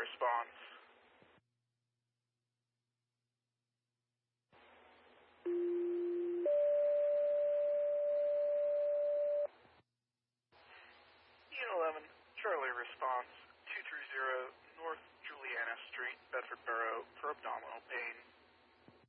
response. E11, Charlie response, 230 North Juliana Street, Bedford Borough, for abdominal pain.